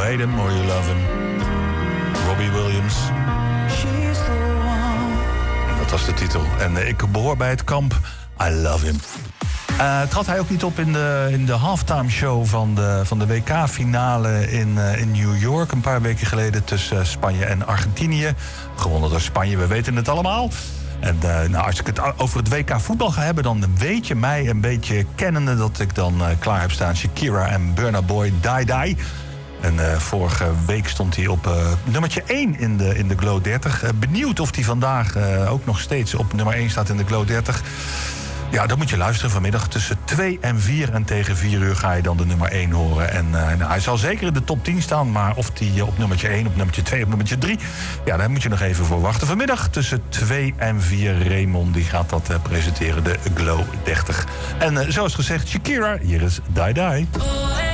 hate him or you love him. Robbie Williams. Dat was de titel. En ik behoor bij het kamp I Love Him. Trad hij ook niet op in de halftime show van de WK-finale in New York... een paar weken geleden tussen Spanje en Argentinië. Gewonnen door Spanje, we weten het allemaal. En als ik het over het WK voetbal ga hebben... dan weet je mij een beetje kennende dat ik dan klaar heb staan... Shakira en Burna Boy, Die Die. En vorige week stond hij op nummertje 1 in de Glow 30. Benieuwd of hij vandaag ook nog steeds op nummer 1 staat in de Glow 30... Ja, dan moet je luisteren vanmiddag tussen 2 en 4. En tegen 4 uur ga je dan de nummer 1 horen. En hij zal zeker in de top 10 staan. Maar of hij op nummertje 1, op nummertje 2, op nummertje 3... ja, daar moet je nog even voor wachten. Vanmiddag tussen 2 en 4. Raymond die gaat dat presenteren, de Glow 30. En zoals gezegd, Shakira, hier is Die Die.